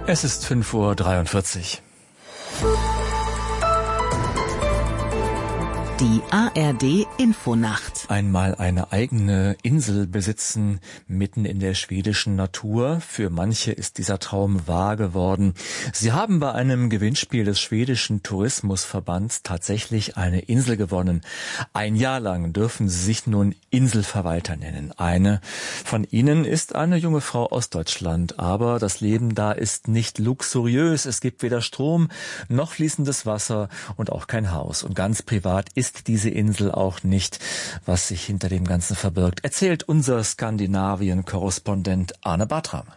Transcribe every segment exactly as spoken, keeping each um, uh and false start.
Es ist fünf Uhr dreiundvierzig. Die A R D-Infonacht. Einmal eine eigene Insel besitzen, mitten in der schwedischen Natur. Für manche ist dieser Traum wahr geworden. Sie haben bei einem Gewinnspiel des schwedischen Tourismusverbands tatsächlich eine Insel gewonnen. Ein Jahr lang dürfen sie sich nun Inselverwalter nennen. Eine von ihnen ist eine junge Frau aus Deutschland. Aber das Leben da ist nicht luxuriös. Es gibt weder Strom noch fließendes Wasser und auch kein Haus. Und ganz privat ist Ist diese Insel auch nicht, was sich hinter dem Ganzen verbirgt, erzählt unser Skandinavien-Korrespondent Arne Bartram.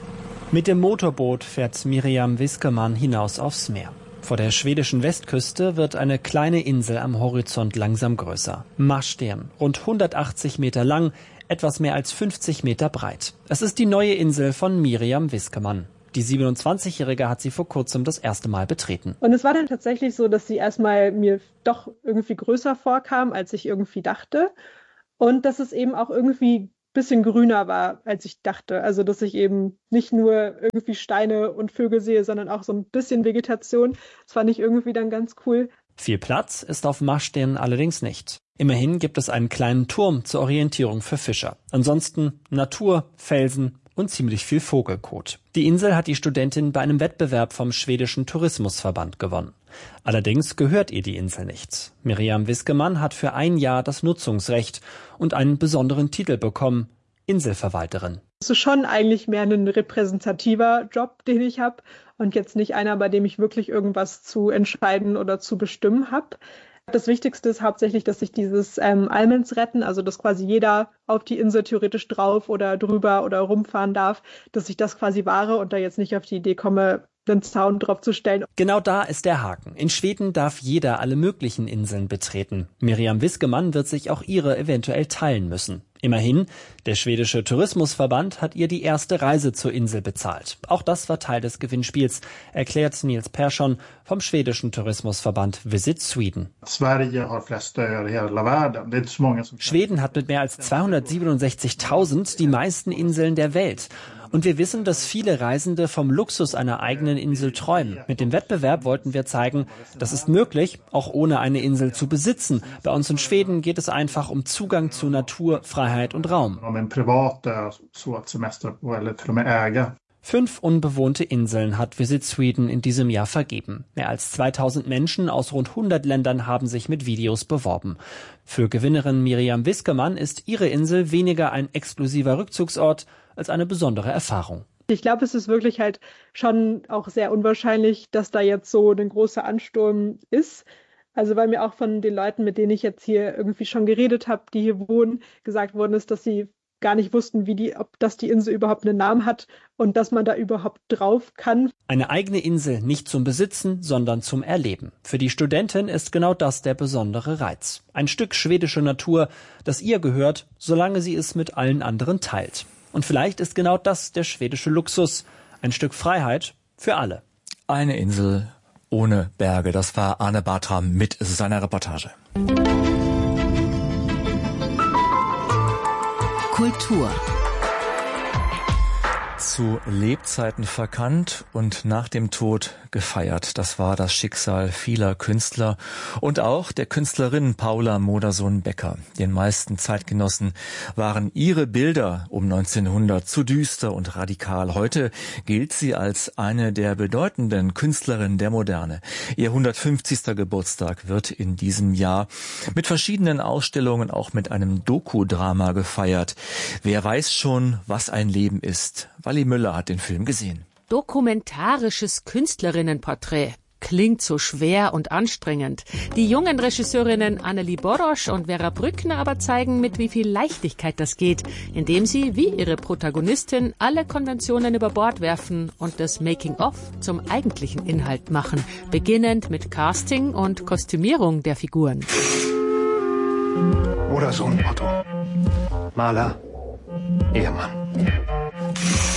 Mit dem Motorboot fährt Miriam Wiskeman hinaus aufs Meer. Vor der schwedischen Westküste wird eine kleine Insel am Horizont langsam größer. Marstrand, rund hundertachtzig Meter lang, etwas mehr als fünfzig Meter breit. Es ist die neue Insel von Miriam Wiskeman. Die siebenundzwanzigjährige hat sie vor kurzem das erste Mal betreten. Und es war dann tatsächlich so, dass sie erstmal mir doch irgendwie größer vorkam, als ich irgendwie dachte. Und dass es eben auch irgendwie ein bisschen grüner war, als ich dachte. Also dass ich eben nicht nur irgendwie Steine und Vögel sehe, sondern auch so ein bisschen Vegetation. Das fand ich irgendwie dann ganz cool. Viel Platz ist auf Marstrand allerdings nicht. Immerhin gibt es einen kleinen Turm zur Orientierung für Fischer. Ansonsten Natur, Felsen und ziemlich viel Vogelkot. Die Insel hat die Studentin bei einem Wettbewerb vom schwedischen Tourismusverband gewonnen. Allerdings gehört ihr die Insel nicht. Miriam Wiskeman hat für ein Jahr das Nutzungsrecht und einen besonderen Titel bekommen: Inselverwalterin. Es ist schon eigentlich mehr ein repräsentativer Job, den ich habe, und jetzt nicht einer, bei dem ich wirklich irgendwas zu entscheiden oder zu bestimmen habe. Das Wichtigste ist hauptsächlich, dass sich dieses ähm, Almens retten, also dass quasi jeder auf die Insel theoretisch drauf oder drüber oder rumfahren darf, dass ich das quasi wahre und da jetzt nicht auf die Idee komme, einen Zaun drauf zu stellen. Genau da ist der Haken. In Schweden darf jeder alle möglichen Inseln betreten. Miriam Wiskeman wird sich auch ihre eventuell teilen müssen. Immerhin, der schwedische Tourismusverband hat ihr die erste Reise zur Insel bezahlt. Auch das war Teil des Gewinnspiels, erklärt Nils Persson vom schwedischen Tourismusverband Visit Sweden. Schweden hat mit mehr als zweihundertsiebenundsechzigtausend die meisten Inseln der Welt. Und wir wissen, dass viele Reisende vom Luxus einer eigenen Insel träumen. Mit dem Wettbewerb wollten wir zeigen, das ist möglich, auch ohne eine Insel zu besitzen. Bei uns in Schweden geht es einfach um Zugang zu Natur, Freiheit und Raum. Fünf unbewohnte Inseln hat Visit Sweden in diesem Jahr vergeben. Mehr als zweitausend Menschen aus rund hundert Ländern haben sich mit Videos beworben. Für Gewinnerin Miriam Wiskeman ist ihre Insel weniger ein exklusiver Rückzugsort als eine besondere Erfahrung. Ich glaube, es ist wirklich halt schon auch sehr unwahrscheinlich, dass da jetzt so ein großer Ansturm ist. Also weil mir auch von den Leuten, mit denen ich jetzt hier irgendwie schon geredet habe, die hier wohnen, gesagt worden ist, dass sie gar nicht wussten, wie die, ob das die Insel überhaupt einen Namen hat und dass man da überhaupt drauf kann. Eine eigene Insel nicht zum Besitzen, sondern zum Erleben. Für die Studentin ist genau das der besondere Reiz. Ein Stück schwedische Natur, das ihr gehört, solange sie es mit allen anderen teilt. Und vielleicht ist genau das der schwedische Luxus. Ein Stück Freiheit für alle. Eine Insel ohne Berge. Das war Arne Bartram mit seiner Reportage. Kultur. Zu Lebzeiten verkannt und nach dem Tod gefeiert. Das war das Schicksal vieler Künstler und auch der Künstlerin Paula Modersohn-Becker. Den meisten Zeitgenossen waren ihre Bilder um neunzehnhundert zu düster und radikal. Heute gilt sie als eine der bedeutenden Künstlerinnen der Moderne. Ihr hundertfünfzigster Geburtstag wird in diesem Jahr mit verschiedenen Ausstellungen, auch mit einem Dokudrama gefeiert. Wer weiß schon, was ein Leben ist? Wally Müller hat den Film gesehen. Dokumentarisches Künstlerinnenporträt. Klingt so schwer und anstrengend. Die jungen Regisseurinnen Annelie Borosch und Vera Brückner aber zeigen, mit wie viel Leichtigkeit das geht, indem sie, wie ihre Protagonistin, alle Konventionen über Bord werfen und das Making-of zum eigentlichen Inhalt machen, beginnend mit Casting und Kostümierung der Figuren. Modersohn Otto, Maler, Ehemann.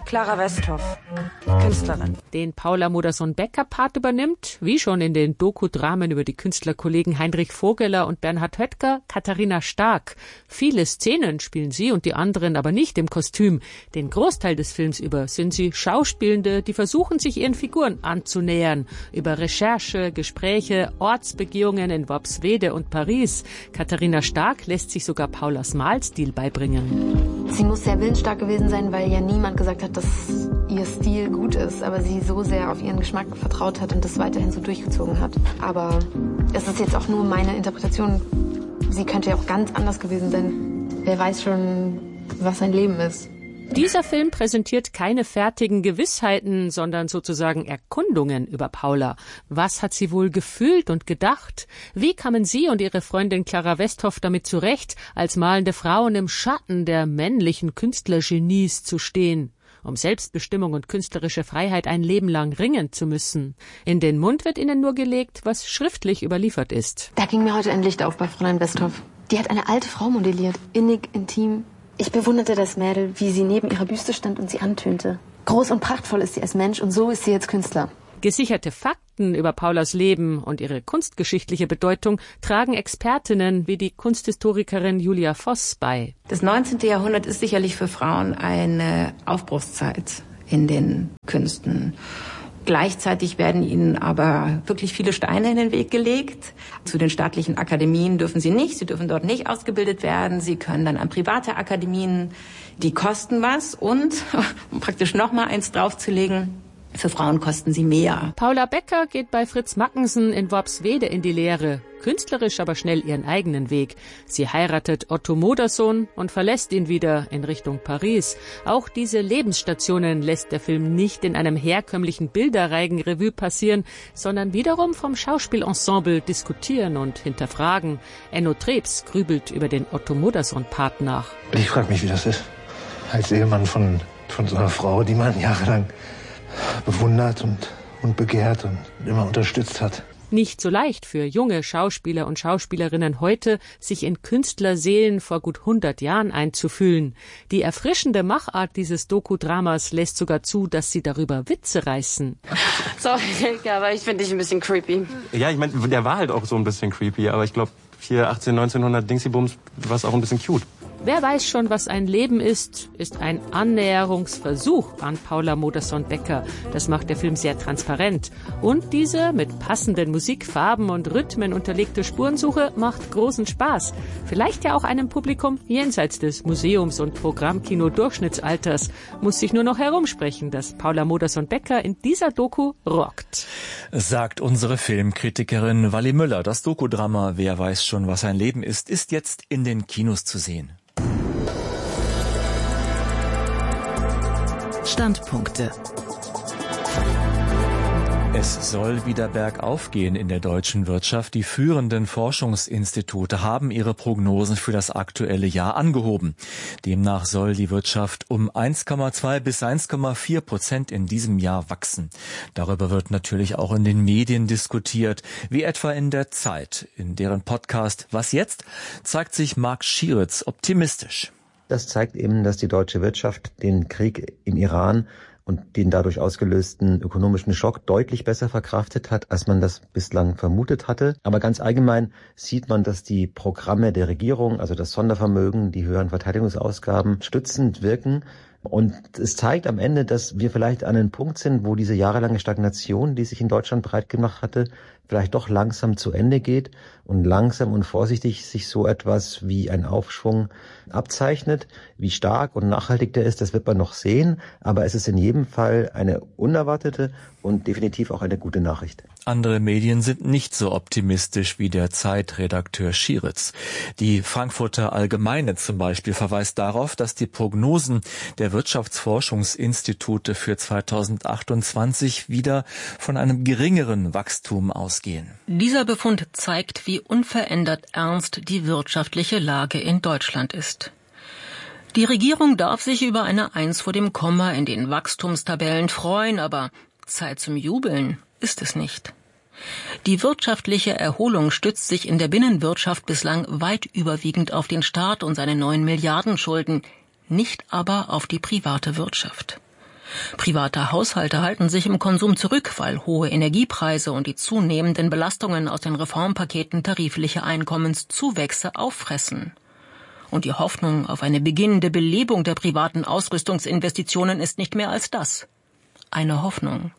Clara Westhoff, Künstlerin. Den Paula Modersohn-Becker-Part übernimmt, wie schon in den Doku-Dramen über die Künstlerkollegen Heinrich Vogeler und Bernhard Höttger, Katharina Stark. Viele Szenen spielen sie und die anderen aber nicht im Kostüm. Den Großteil des Films über sind sie Schauspielende, die versuchen, sich ihren Figuren anzunähern. Über Recherche, Gespräche, Ortsbegehungen in Worpswede und Paris. Katharina Stark lässt sich sogar Paulas Malstil beibringen. Sie muss sehr willensstark gewesen sein, weil ja niemand gesagt hat, dass ihr Stil gut ist, aber sie so sehr auf ihren Geschmack vertraut hat und das weiterhin so durchgezogen hat. Aber es ist jetzt auch nur meine Interpretation. Sie könnte ja auch ganz anders gewesen sein. Wer weiß schon, was sein Leben ist. Dieser Film präsentiert keine fertigen Gewissheiten, sondern sozusagen Erkundungen über Paula. Was hat sie wohl gefühlt und gedacht? Wie kamen sie und ihre Freundin Clara Westhoff damit zurecht, als malende Frauen im Schatten der männlichen Künstlergenies zu stehen? Um Selbstbestimmung und künstlerische Freiheit ein Leben lang ringen zu müssen. In den Mund wird ihnen nur gelegt, was schriftlich überliefert ist. Da ging mir heute ein Licht auf bei Fräulein Westhoff. Die hat eine alte Frau modelliert, innig, intim. Ich bewunderte das Mädel, wie sie neben ihrer Büste stand und sie antönte. Groß und prachtvoll ist sie als Mensch und so ist sie als Künstler. Gesicherte Fakten über Paulas Leben und ihre kunstgeschichtliche Bedeutung tragen Expertinnen wie die Kunsthistorikerin Julia Voss bei. Das neunzehnte. Jahrhundert ist sicherlich für Frauen eine Aufbruchszeit in den Künsten. Gleichzeitig werden ihnen aber wirklich viele Steine in den Weg gelegt. Zu den staatlichen Akademien dürfen sie nicht. Sie dürfen dort nicht ausgebildet werden. Sie können dann an private Akademien, die kosten was. Und, um praktisch noch mal eins draufzulegen, für Frauen kosten sie mehr. Paula Becker geht bei Fritz Mackensen in Worpswede in die Lehre, künstlerisch aber schnell ihren eigenen Weg. Sie heiratet Otto Modersohn und verlässt ihn wieder in Richtung Paris. Auch diese Lebensstationen lässt der Film nicht in einem herkömmlichen Bilderreigen-Revue passieren, sondern wiederum vom Schauspielensemble diskutieren und hinterfragen. Enno Trebs grübelt über den Otto Modersohn-Part nach. Ich frage mich, wie das ist, als Ehemann von, von so einer Frau, die man jahrelang bewundert und, und begehrt und immer unterstützt hat. Nicht so leicht für junge Schauspieler und Schauspielerinnen heute, sich in Künstlerseelen vor gut hundert Jahren einzufühlen. Die erfrischende Machart dieses Doku-Dramas lässt sogar zu, dass sie darüber Witze reißen. Sorry, aber ich finde dich ein bisschen creepy. Ja, ich meine, der war halt auch so ein bisschen creepy, aber ich glaube, hier achtzehn-, neunzehnhundert Dingsybums war es auch ein bisschen cute. Wer weiß schon, was ein Leben ist, ist ein Annäherungsversuch an Paula Modersohn-Becker. Das macht der Film sehr transparent. Und diese mit passenden Musik, Farben und Rhythmen unterlegte Spurensuche macht großen Spaß. Vielleicht ja auch einem Publikum jenseits des Museums- und Programmkino-Durchschnittsalters. Muss sich nur noch herumsprechen, dass Paula Modersohn-Becker in dieser Doku rockt. Sagt unsere Filmkritikerin Walli Müller. Das Dokudrama Wer weiß schon, was ein Leben ist, ist jetzt in den Kinos zu sehen. Standpunkte. Es soll wieder bergauf gehen in der deutschen Wirtschaft. Die führenden Forschungsinstitute haben ihre Prognosen für das aktuelle Jahr angehoben. Demnach soll die Wirtschaft um eins Komma zwei bis eins Komma vier Prozent in diesem Jahr wachsen. Darüber wird natürlich auch in den Medien diskutiert, wie etwa in der Zeit. In deren Podcast Was jetzt? Zeigt sich Marc Schieritz optimistisch. Das zeigt eben, dass die deutsche Wirtschaft den Krieg im Iran und den dadurch ausgelösten ökonomischen Schock deutlich besser verkraftet hat, als man das bislang vermutet hatte. Aber ganz allgemein sieht man, dass die Programme der Regierung, also das Sondervermögen, die höheren Verteidigungsausgaben, stützend wirken. Und es zeigt am Ende, dass wir vielleicht an einem Punkt sind, wo diese jahrelange Stagnation, die sich in Deutschland breit gemacht hatte, vielleicht doch langsam zu Ende geht und langsam und vorsichtig sich so etwas wie ein Aufschwung abzeichnet. Wie stark und nachhaltig der ist, das wird man noch sehen. Aber es ist in jedem Fall eine unerwartete und definitiv auch eine gute Nachricht. Andere Medien sind nicht so optimistisch wie der Zeitredakteur Schieritz. Die Frankfurter Allgemeine zum Beispiel verweist darauf, dass die Prognosen der Wirtschaftsforschungsinstitute für zweitausendachtundzwanzig wieder von einem geringeren Wachstum ausgehen. Dieser Befund zeigt, wie unverändert ernst die wirtschaftliche Lage in Deutschland ist. Die Regierung darf sich über eine Eins vor dem Komma in den Wachstumstabellen freuen, aber Zeit zum Jubeln ist es nicht. Die wirtschaftliche Erholung stützt sich in der Binnenwirtschaft bislang weit überwiegend auf den Staat und seine neun Milliarden Schulden, nicht aber auf die private Wirtschaft. Private Haushalte halten sich im Konsum zurück, weil hohe Energiepreise und die zunehmenden Belastungen aus den Reformpaketen tarifliche Einkommenszuwächse auffressen. Und die Hoffnung auf eine beginnende Belebung der privaten Ausrüstungsinvestitionen ist nicht mehr als das. Eine Hoffnung.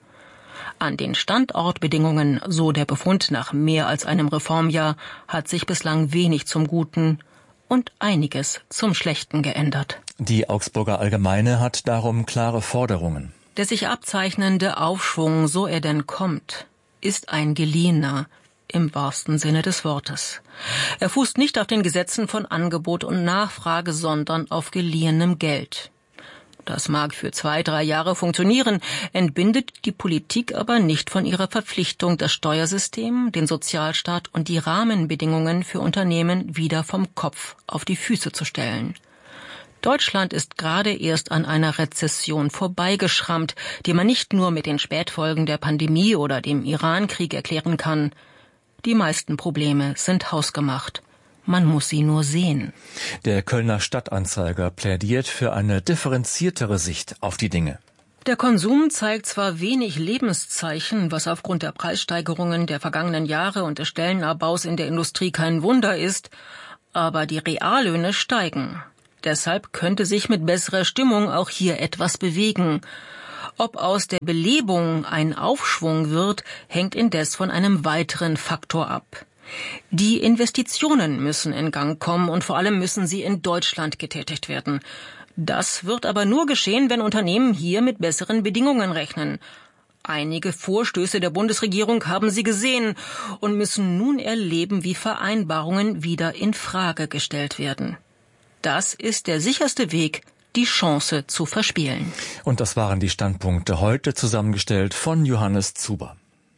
An den Standortbedingungen, so der Befund nach mehr als einem Reformjahr, hat sich bislang wenig zum Guten und einiges zum Schlechten geändert. Die Augsburger Allgemeine hat darum klare Forderungen. Der sich abzeichnende Aufschwung, so er denn kommt, ist ein geliehener, im wahrsten Sinne des Wortes. Er fußt nicht auf den Gesetzen von Angebot und Nachfrage, sondern auf geliehenem Geld. Das mag für zwei, drei Jahre funktionieren, entbindet die Politik aber nicht von ihrer Verpflichtung, das Steuersystem, den Sozialstaat und die Rahmenbedingungen für Unternehmen wieder vom Kopf auf die Füße zu stellen. Deutschland ist gerade erst an einer Rezession vorbeigeschrammt, die man nicht nur mit den Spätfolgen der Pandemie oder dem Iran-Krieg erklären kann. Die meisten Probleme sind hausgemacht. Man muss sie nur sehen. Der Kölner Stadtanzeiger plädiert für eine differenziertere Sicht auf die Dinge. Der Konsum zeigt zwar wenig Lebenszeichen, was aufgrund der Preissteigerungen der vergangenen Jahre und des Stellenabbaus in der Industrie kein Wunder ist, aber die Reallöhne steigen. Deshalb könnte sich mit besserer Stimmung auch hier etwas bewegen. Ob aus der Belebung ein Aufschwung wird, hängt indes von einem weiteren Faktor ab. Die Investitionen müssen in Gang kommen und vor allem müssen sie in Deutschland getätigt werden. Das wird aber nur geschehen, wenn Unternehmen hier mit besseren Bedingungen rechnen. Einige Vorstöße der Bundesregierung haben sie gesehen und müssen nun erleben, wie Vereinbarungen wieder in Frage gestellt werden. Das ist der sicherste Weg, die Chance zu verspielen. Und das waren die Standpunkte heute, zusammengestellt von Johannes Zuber.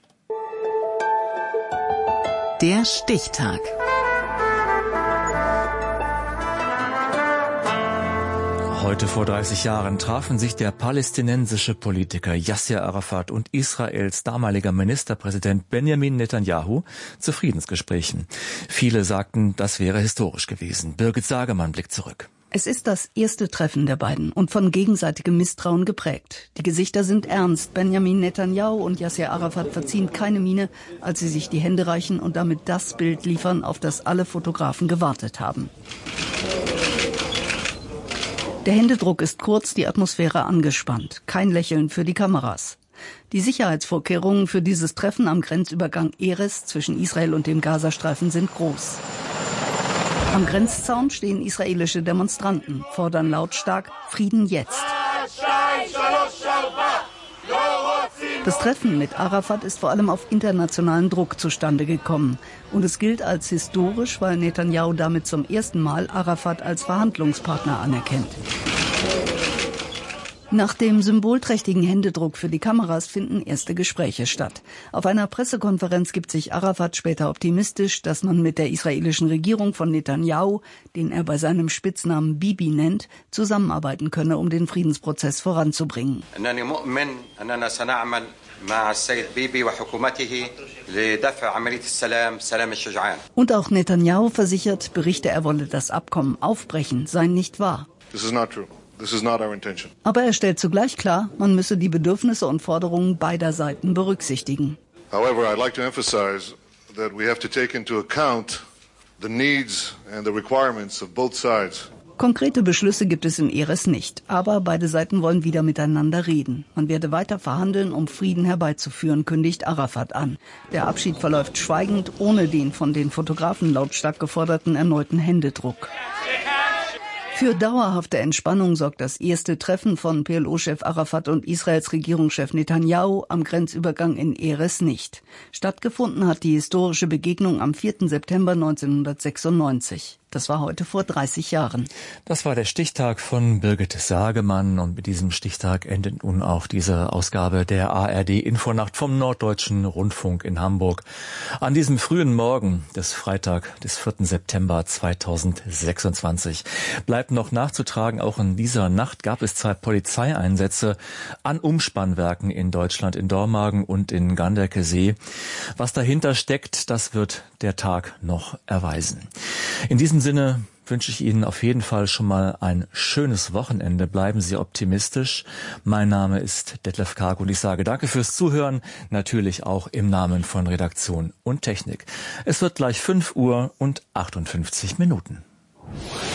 Der Stichtag. Heute vor dreißig Jahren trafen sich der palästinensische Politiker Yasser Arafat und Israels damaliger Ministerpräsident Benjamin Netanyahu zu Friedensgesprächen. Viele sagten, das wäre historisch gewesen. Birgit Sagemann blickt zurück. Es ist das erste Treffen der beiden und von gegenseitigem Misstrauen geprägt. Die Gesichter sind ernst. Benjamin Netanyahu und Yasser Arafat verziehen keine Miene, als sie sich die Hände reichen und damit das Bild liefern, auf das alle Fotografen gewartet haben. Der Händedruck ist kurz, die Atmosphäre angespannt. Kein Lächeln für die Kameras. Die Sicherheitsvorkehrungen für dieses Treffen am Grenzübergang Erez zwischen Israel und dem Gazastreifen sind groß. Am Grenzzaun stehen israelische Demonstranten, fordern lautstark Frieden jetzt. Das Treffen mit Arafat ist vor allem auf internationalen Druck zustande gekommen. Und es gilt als historisch, weil Netanyahu damit zum ersten Mal Arafat als Verhandlungspartner anerkennt. Nach dem symbolträchtigen Händedruck für die Kameras finden erste Gespräche statt. Auf einer Pressekonferenz gibt sich Arafat später optimistisch, dass man mit der israelischen Regierung von Netanyahu, den er bei seinem Spitznamen Bibi nennt, zusammenarbeiten könne, um den Friedensprozess voranzubringen. Und auch Netanyahu versichert, Berichte, er wolle das Abkommen aufbrechen, seien nicht wahr. This is not true. This is not our intention. Aber er stellt zugleich klar, man müsse die Bedürfnisse und Forderungen beider Seiten berücksichtigen. However, I'd like to emphasize that we have to take into account the needs and the requirements of both sides. Konkrete Beschlüsse gibt es in Erez nicht, aber beide Seiten wollen wieder miteinander reden. Man werde weiter verhandeln, um Frieden herbeizuführen, kündigt Arafat an. Der Abschied verläuft schweigend, ohne den von den Fotografen lautstark geforderten erneuten Händedruck. Für dauerhafte Entspannung sorgt das erste Treffen von P L O-Chef Arafat und Israels Regierungschef Netanyahu am Grenzübergang in Erez nicht. Stattgefunden hat die historische Begegnung am vierten September neunzehnhundertsechsundneunzig. Das war heute vor dreißig Jahren. Das war der Stichtag von Birgit Sagemann und mit diesem Stichtag endet nun auch diese Ausgabe der A R D-Infonacht vom Norddeutschen Rundfunk in Hamburg. An diesem frühen Morgen des Freitag, des vierten September zweitausendsechsundzwanzig. Bleibt noch nachzutragen, auch in dieser Nacht gab es zwei Polizeieinsätze an Umspannwerken in Deutschland, in Dormagen und in Ganderkesee. Was dahinter steckt, das wird der Tag noch erweisen. In diesem Sinne wünsche ich Ihnen auf jeden Fall schon mal ein schönes Wochenende. Bleiben Sie optimistisch. Mein Name ist Detlef Karg und ich sage danke fürs Zuhören, natürlich auch im Namen von Redaktion und Technik. Es wird gleich fünf Uhr und achtundfünfzig Minuten.